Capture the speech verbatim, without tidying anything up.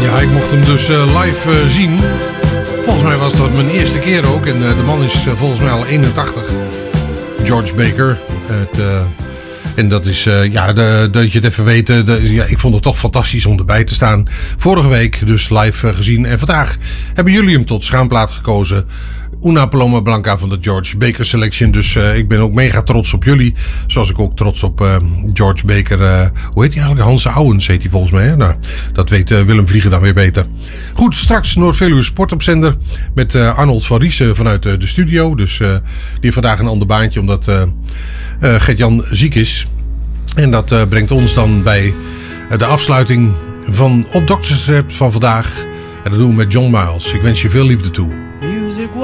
Ja, ik mocht hem dus uh, live uh, zien. Volgens mij was dat mijn eerste keer ook. En uh, de man is uh, volgens mij al eenentachtig. George Baker. Het, uh, en dat is, uh, ja, de, dat je het even weet. Uh, de, ja, ik vond het toch fantastisch om erbij te staan. Vorige week dus live uh, gezien. En vandaag hebben jullie hem tot schaamplaat gekozen. Una Paloma Blanca van de George Baker Selection. Dus uh, ik ben ook mega trots op jullie. Zoals ik ook trots op uh, George Baker... Uh, hoe heet hij eigenlijk? Hans Ouwens heet hij volgens mij. Hè? Nou, dat weet uh, Willem Vliegen dan weer beter. Goed, straks Noord-Veluwe Sport op zender. Met uh, Arnold van Riesen vanuit uh, de studio. Dus uh, die heeft vandaag een ander baantje. Omdat uh, uh, Gert-Jan ziek is. En dat uh, brengt ons dan bij uh, de afsluiting van Op Doktersrecept van vandaag. En dat doen we met John Miles. Ik wens je veel liefde toe.